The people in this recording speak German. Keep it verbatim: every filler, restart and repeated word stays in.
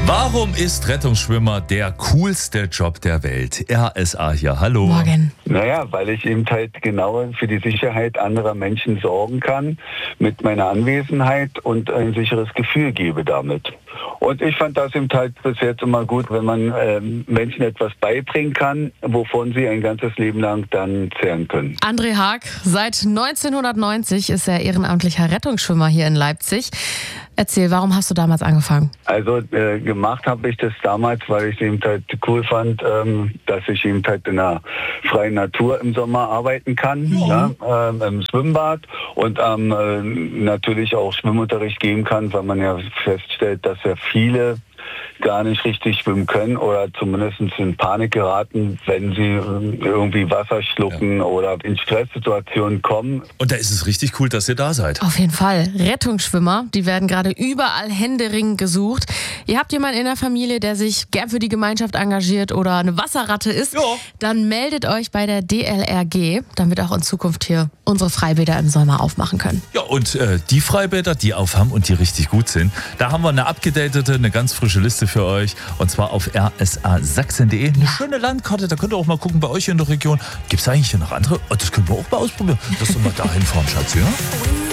Warum ist Rettungsschwimmer der coolste Job der Welt? R S A hier, hallo. Morgen. Naja, weil ich eben halt genau für die Sicherheit anderer Menschen sorgen kann mit meiner Anwesenheit und ein sicheres Gefühl gebe damit. Und ich fand das eben halt bis jetzt immer gut, wenn man ähm, Menschen etwas beibringen kann, wovon sie ein ganzes Leben lang dann zehren können. André Haag, seit neunzehnhundertneunzig ist er ehrenamtlicher Rettungsschwimmer hier in Leipzig. Erzähl, warum hast du damals angefangen? Also äh, gemacht habe ich das damals, weil ich es eben halt cool fand, ähm, dass ich eben halt in der freien Natur im Sommer arbeiten kann, ja. Ja, ähm, im Schwimmbad und ähm, äh, natürlich auch Schwimmunterricht geben kann, weil man ja feststellt, dass ja viele gar nicht richtig schwimmen können oder zumindest in Panik geraten, wenn sie irgendwie Wasser schlucken, ja, oder in Stresssituationen kommen. Und da ist es richtig cool, dass ihr da seid. Auf jeden Fall. Rettungsschwimmer, die werden gerade überall händeringend gesucht. Ihr habt jemanden in der Familie, der sich gern für die Gemeinschaft engagiert oder eine Wasserratte ist, ja, dann meldet euch bei der D L R G, damit auch in Zukunft hier unsere Freibäder im Sommer aufmachen können. Ja, und äh, die Freibäder, die aufhaben und die richtig gut sind, da haben wir eine abgedatete, eine ganz frische Liste für euch. Und zwar auf r s a sachsen punkt d e. Eine schöne Landkarte, da könnt ihr auch mal gucken bei euch in der Region. Gibt es eigentlich hier noch andere? Oh, das können wir auch mal ausprobieren. Lass uns mal da hinfahren, Schatz, ja?